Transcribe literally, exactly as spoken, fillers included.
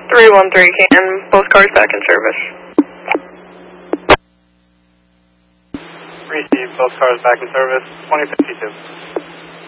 three one three, Canton, both cars back in service. Receive, both cars back in service, twenty fifty-two.